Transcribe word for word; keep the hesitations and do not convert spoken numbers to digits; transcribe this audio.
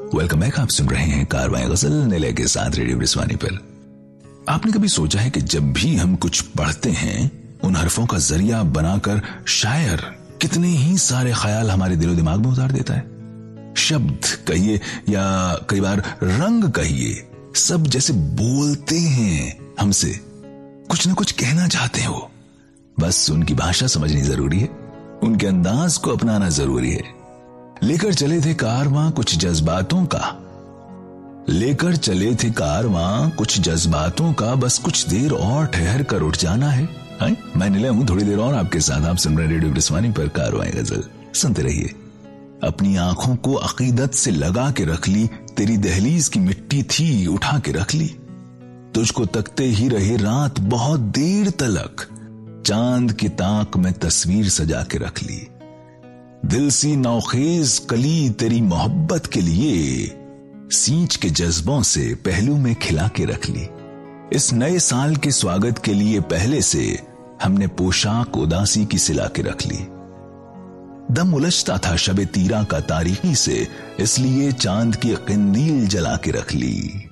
Welcome back. आप सुन रहे हैं कारवां गजल निलय के साथ रेडियो रिस्वानी पर। आपने कभी सोचा है कि जब भी हम कुछ पढ़ते हैं उन हरफों का जरिया बनाकर शायर कितने ही सारे ख्याल हमारे दिलो दिमाग में उतार देता है। शब्द कहिए या कई बार रंग कहिए, सब जैसे बोलते हैं हमसे, कुछ ना कुछ कहना चाहते हैं वो। बस उनकी भाषा समझनी जरूरी है, उनके अंदाज को अपनाना जरूरी है। लेकर चले थे कारवां कुछ जज्बातों का, लेकर चले थे कारवां कुछ जज्बातों का, बस कुछ देर और ठहर कर उठ जाना है। है? मैं निलय हूं, थोड़ी देर और आपके साथ। आप सुन रहे रेडियो रिस्वानी पर कारवां गजल। सुनते रहिए। अपनी आंखों को अकीदत से लगा के रख ली, तेरी दहलीज की मिट्टी थी उठा के रख ली। तुझको तकते ही रहे रात बहुत देर तलक, चांद की ताक में तस्वीर सजा के रख ली। दिल सी नौखेज कली तेरी मोहब्बत के लिए, सींच के जज्बों से पहलू में खिला के रख ली। इस नए साल के स्वागत के लिए पहले से हमने पोशाक उदासी की सिला के रख ली। दम उलझता था शबे तीरा का तारीकी से, इसलिए चांद की किंदील जला के रख ली।